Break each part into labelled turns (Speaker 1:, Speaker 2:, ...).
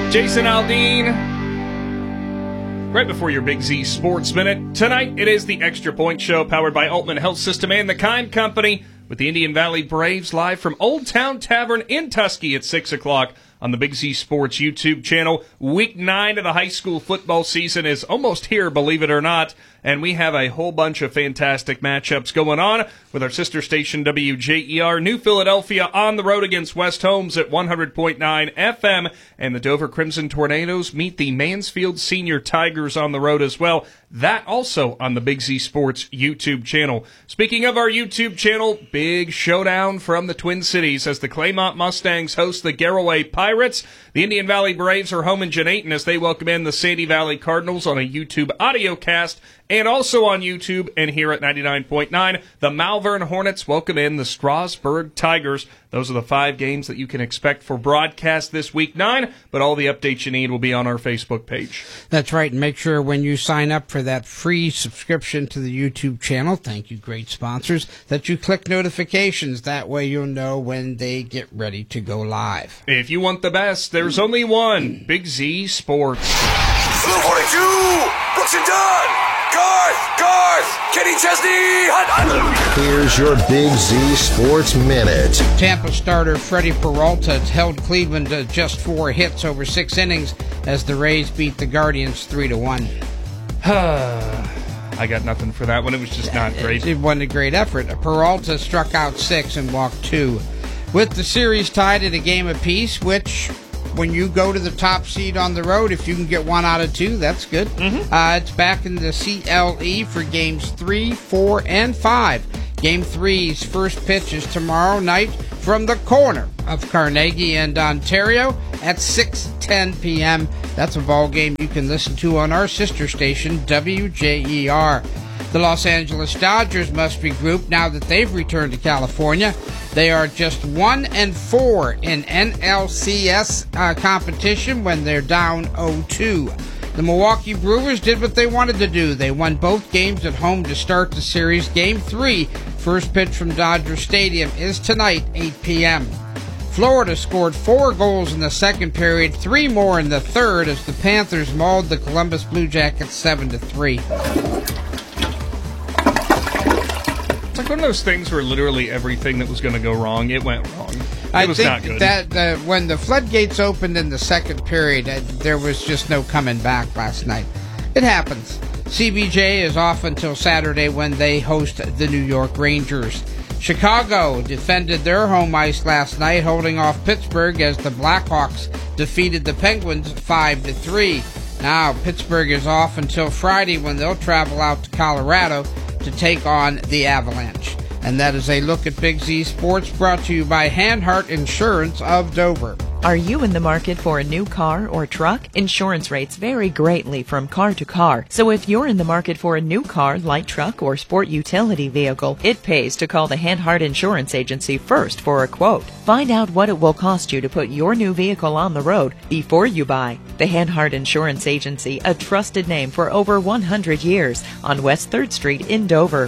Speaker 1: Jason Aldean, right before your Big Z Sports Minute. Tonight, it is the Extra Point Show, powered by Altman Health System and the Kime Company, with the Indian Valley Braves live from Old Town Tavern in Tusky at 6 o'clock on the Big Z Sports YouTube channel. Week 9 of the high school football season is almost here, believe it or not, and we have a whole bunch of fantastic matchups going on with our sister station WJER. New Philadelphia on the road against West Holmes at 100.9 FM, and the Dover Crimson Tornadoes meet the Mansfield Senior Tigers on the road as well. That also on the Big Z Sports YouTube channel. Speaking of our YouTube channel, big showdown from the Twin Cities as the Claymont Mustangs host the Garraway Pirates. The Indian Valley Braves are home in Janayton as they welcome in the Sandy Valley Cardinals on a YouTube audio cast. And also on YouTube and here at 99.9, the Malvern Hornets welcome in the Strasburg Tigers. Those are the 5 games that you can expect for broadcast this week 9, but all the updates you need will be on our Facebook page.
Speaker 2: That's right, and make sure when you sign up for that free subscription to the YouTube channel, thank you, great sponsors, that you click notifications. That way you'll know when they get ready to go live.
Speaker 1: If you want the best, there's only one, Big Z Sports.
Speaker 3: Blue 42, Brooks and Dunn. Garth, Kenny Chesney, Hunt.
Speaker 4: Here's your Big Z Sports Minute.
Speaker 2: Tampa starter Freddie Peralta held Cleveland to just 4 hits over 6 innings as the Rays beat the Guardians 3-1.
Speaker 1: I got nothing for that one. It was just not great.
Speaker 2: It wasn't a great effort. Peralta struck out 6 and walked 2. With the series tied at a game apiece, which, when you go to the top seed on the road, if you can get 1 out of 2, that's good. It's back in the CLE for games 3, 4, and 5. Game 3's first pitch is tomorrow night from the corner of Carnegie and Ontario at 6:10 p.m. That's a ball game you can listen to on our sister station, WJER. The Los Angeles Dodgers must regroup now that they've returned to California. They are just 1-4 in NLCS competition when they're down 0-2. The Milwaukee Brewers did what they wanted to do. They won both games at home to start the series. Game 3, first pitch from Dodger Stadium, is tonight, 8 p.m. Florida scored 4 goals in the second period, 3 more in the third as the Panthers mauled the Columbus Blue Jackets 7-3.
Speaker 1: It's like one of those things where literally everything that was going to go wrong, it went wrong. It was not good.
Speaker 2: I think that when the floodgates opened in the second period, there was just no coming back last night. It happens. CBJ is off until Saturday when they host the New York Rangers. Chicago defended their home ice last night, holding off Pittsburgh as the Blackhawks defeated the Penguins 5-3. Now, Pittsburgh is off until Friday when they'll travel out to Colorado to take on the Avalanche. And that is a look at Big Z Sports, brought to you by Hanhart Insurance of Dover.
Speaker 5: Are you in the market for a new car or truck? Insurance rates vary greatly from car to car. So if you're in the market for a new car, light truck, or sport utility vehicle, it pays to call the Hanhart Insurance Agency first for a quote. Find out what it will cost you to put your new vehicle on the road before you buy. The Hanhart Insurance Agency, a trusted name for over 100 years, on West 3rd Street in Dover.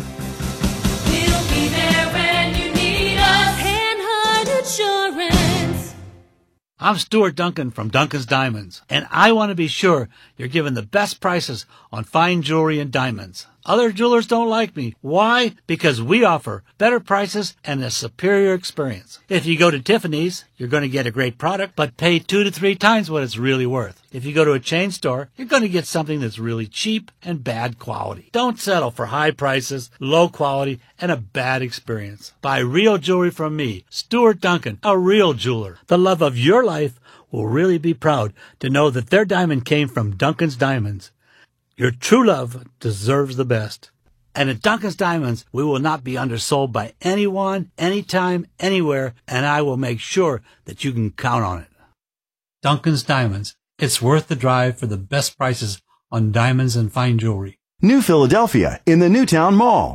Speaker 6: We'll be there when you need us. Hanhart Insurance.
Speaker 7: I'm Stuart Duncan from Duncan's Diamonds, and I want to be sure you're given the best prices on fine jewelry and diamonds. Other jewelers don't like me. Why? Because we offer better prices and a superior experience. If you go to Tiffany's, you're going to get a great product, but pay 2 to 3 times what it's really worth. If you go to a chain store, you're going to get something that's really cheap and bad quality. Don't settle for high prices, low quality, and a bad experience. Buy real jewelry from me, Stuart Duncan, a real jeweler. The love of your life will really be proud to know that their diamond came from Duncan's Diamonds. Your true love deserves the best. And at Duncan's Diamonds, we will not be undersold by anyone, anytime, anywhere, and I will make sure that you can count on it. Duncan's Diamonds. It's worth the drive for the best prices on diamonds and fine jewelry.
Speaker 8: New Philadelphia in the Newtown Mall.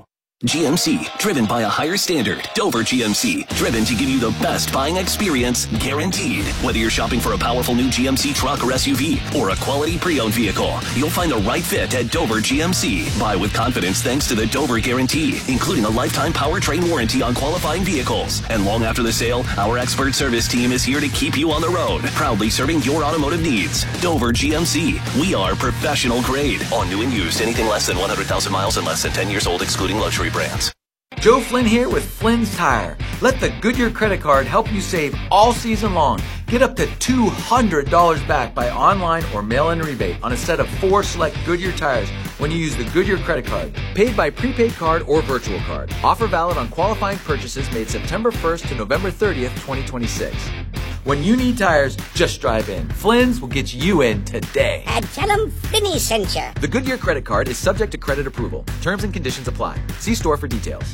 Speaker 8: GMC, driven by a higher standard. Dover GMC, driven to give you the best buying experience, guaranteed. Whether you're shopping for a powerful new GMC truck or SUV, or a quality pre-owned vehicle, you'll find the right fit at Dover GMC. Buy with confidence thanks to the Dover Guarantee, including a lifetime powertrain warranty on qualifying vehicles. And long after the sale, our expert service team is here to keep you on the road, proudly serving your automotive needs. Dover GMC, we are professional grade. On new and used, anything less than 100,000 miles and less than 10 years old, excluding luxury brands.
Speaker 9: Joe Flynn here with Flynn's Tire. Let the Goodyear credit card help you save all season long. Get up to $200 back by online or mail-in rebate on a set of 4 select Goodyear tires when you use the Goodyear credit card. Paid by prepaid card or virtual card. Offer valid on qualifying purchases made September 1st to November 30th, 2026. When you need tires, just drive in. Flynn's will get you in today.
Speaker 10: And tell them Flinny sent you.
Speaker 9: The Goodyear credit card is subject to credit approval. Terms and conditions apply. See store for details.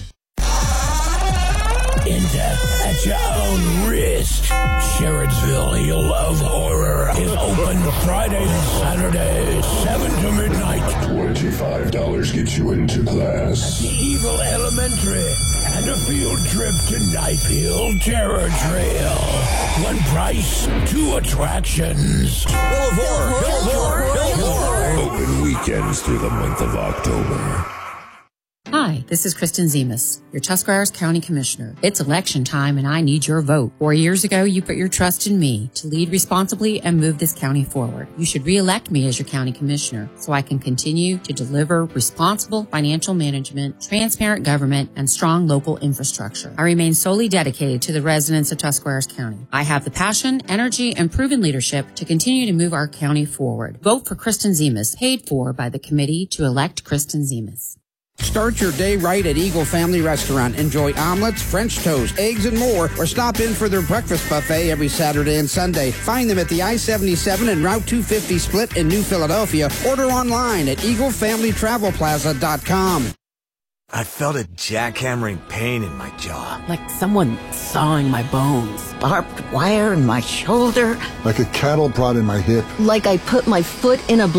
Speaker 11: Into at your own risk. Sherrodsville, you'll love horror, is open Friday to Saturday, 7 to midnight.
Speaker 12: $25 gets you into class.
Speaker 11: The Evil Elementary and a field trip to Knife Hill Terror Trail. One price, 2 attractions.
Speaker 3: Bill of Horror, Bill of Horror, Bill of Horror.
Speaker 12: Open weekends through the month of October.
Speaker 13: Hi, this is Kristen Zemas, your Tuscarawas County Commissioner. It's election time and I need your vote. 4 years ago, you put your trust in me to lead responsibly and move this county forward. You should re-elect me as your county commissioner so I can continue to deliver responsible financial management, transparent government, and strong local infrastructure. I remain solely dedicated to the residents of Tuscarawas County. I have the passion, energy, and proven leadership to continue to move our county forward. Vote for Kristen Zemas, paid for by the committee to elect Kristen Zemas.
Speaker 2: Start your day right at Eagle Family Restaurant. Enjoy omelets, French toast, eggs, and more, or stop in for their breakfast buffet every Saturday and Sunday. Find them at the I-77 and Route 250 split in New Philadelphia. Order online at EagleFamilyTravelPlaza.com.
Speaker 14: I felt a jackhammering pain in my jaw.
Speaker 15: Like someone sawing my bones.
Speaker 16: Barbed wire in my shoulder.
Speaker 17: Like a cattle prod in my hip.
Speaker 16: Like I put my foot in a